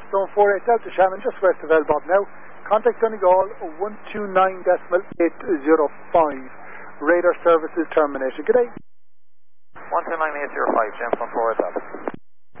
Zone 48 Delta Shannon, just west of Elbob now. Contact Donegal 129.805. Radar services terminated. Good day. 129.805, James 148 Delta.